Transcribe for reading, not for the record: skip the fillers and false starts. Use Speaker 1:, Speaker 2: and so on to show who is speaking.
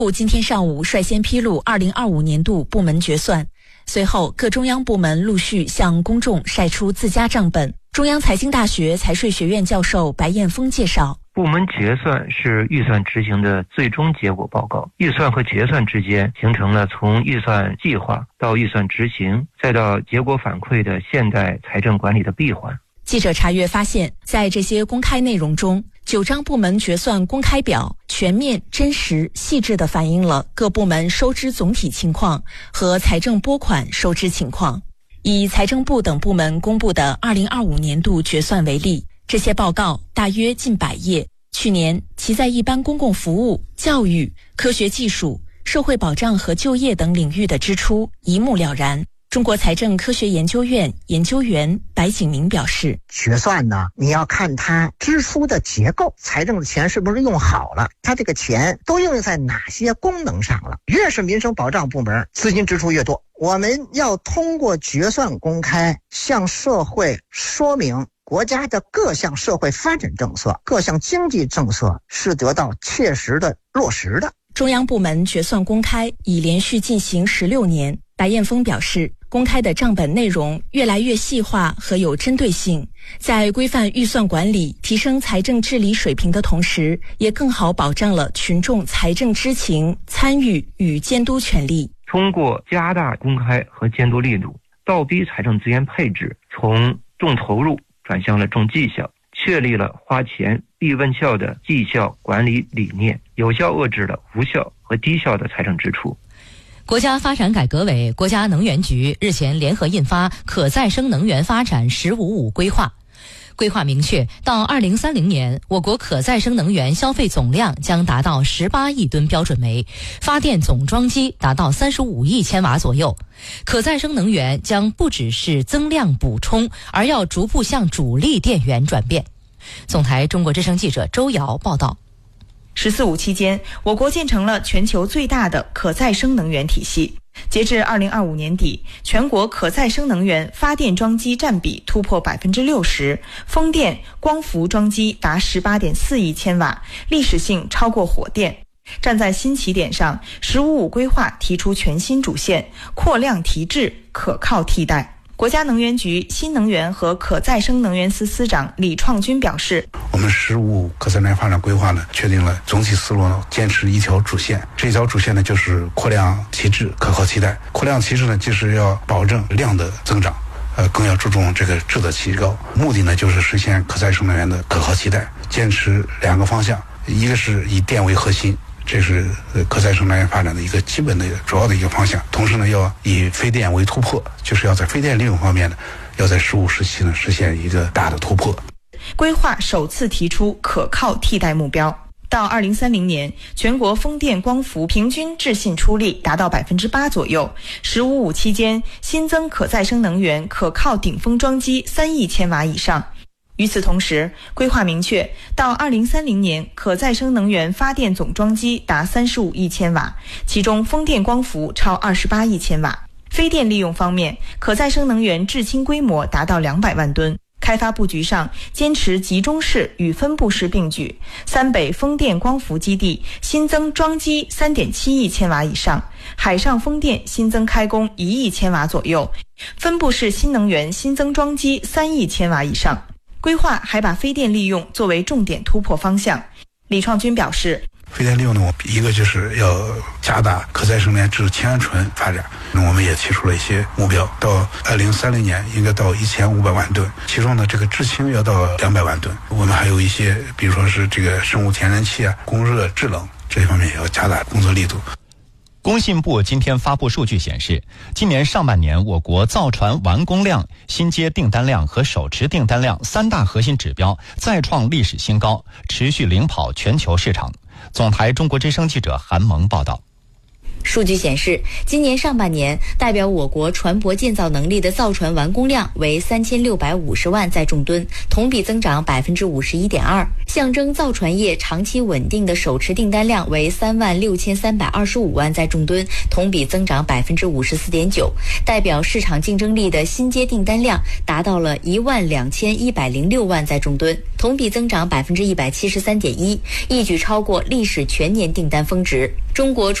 Speaker 1: 部今天上午率先披露2025年度部门决算，随后各中央部门陆续向公众晒出自家账本。中央财经大学财税学院教授白彦峰介绍，
Speaker 2: 部门决算是预算执行的最终结果报告，预算和决算之间形成了从预算计划到预算执行再到结果反馈的现代财政管理的闭环。
Speaker 1: 记者查阅发现，在这些公开内容中，9张部门决算公开表全面、真实、细致地反映了各部门收支总体情况和财政拨款收支情况。以财政部等部门公布的2025年度决算为例，这些报告大约近100页。去年，其在一般公共服务、教育、科学技术、社会保障和就业等领域的支出一目了然。中国财政科学研究院研究员白景明表示，
Speaker 3: 决算呢，你要看它支出的结构，财政的钱是不是用好了，它这个钱都用在哪些功能上了。越是民生保障部门，资金支出越多。我们要通过决算公开，向社会说明国家的各项社会发展政策、各项经济政策是得到切实的落实的。
Speaker 1: 中央部门决算公开已连续进行16年。白彦峰表示，公开的账本内容越来越细化和有针对性，在规范预算管理、提升财政治理水平的同时，也更好保障了群众财政知情、参与与监督权利。
Speaker 2: 通过加大公开和监督力度，倒逼财政资源配置从重投入转向了重绩效，确立了花钱必问效的绩效管理理念，有效遏制了无效和低效的财政支出。
Speaker 4: 国家发展改革委、国家能源局日前联合印发可再生能源发展“15-5”规划。规划明确，到2030年，我国可再生能源消费总量将达到18亿吨标准煤，发电总装机达到35亿千瓦左右。可再生能源将不只是增量补充，而要逐步向主力电源转变。总台中国之声记者周瑶报道。
Speaker 5: “14-5”期间，我国建成了全球最大的可再生能源体系。截至2025年底，全国可再生能源发电装机占比突破60%，风电、光伏装机达18.4亿千瓦，历史性超过火电。站在新起点上，“15-5”规划提出全新主线，扩量提质，可靠替代。国家能源局新能源和可再生能源司司长李创军表示，
Speaker 6: 我们“15-5”可再生能源发展规划呢，确定了总体思路呢，坚持一条主线。这一条主线呢，就是扩量提质，可靠替代。扩量提质呢，就是要保证量的增长，更要注重这个质的提高。目的呢，就是实现可再生能源的可靠替代。坚持2个方向，一个是以电为核心，这是可再生能源发展的一个基本的主要的一个方向。同时呢，要以非电为突破，就是要在非电利用方面呢，要在“15”时期呢实现一个大的突破。
Speaker 5: 规划首次提出可靠替代目标，到2030年，全国风电、光伏平均质信出力达到8%左右。“15-5”期间，新增可再生能源可靠顶峰装机3亿千瓦以上。与此同时，规划明确，到2030年，可再生能源发电总装机达35亿千瓦，其中风电、光伏超28亿千瓦。非电利用方面，可再生能源制氢规模达到200万吨。开发布局上，坚持集中式与分布式并举。三北风电、光伏基地新增装机3.7亿千瓦以上，海上风电新增开工1亿千瓦左右，分布式新能源新增装机3亿千瓦以上。规划还把非电利用作为重点突破方向。李创军表示，
Speaker 6: 非电利用呢，一个就是要加大可再生能源制氢氨醇发展，我们也提出了一些目标，到2030年应该到1500万吨，其中呢这个制氢要到200万吨。我们还有一些，比如说是这个生物天然气啊、供热制冷这一方面也要加大工作力度。
Speaker 7: 工信部今天发布数据显示，今年上半年我国造船完工量、新接订单量和手持订单量3大核心指标再创历史新高，持续领跑全球市场。总台中国之声记者韩萌报道。
Speaker 8: 数据显示，今年上半年代表我国船舶建造能力的造船完工量为3650万载重吨，同比增长51.2%。象征造船业长期稳定的手持订单量为36325万载重吨，同比增长54.9%。代表市场竞争力的新接订单量达到了12106万载重吨，同比增长173.1%，一举超过历史全年订单峰值。中国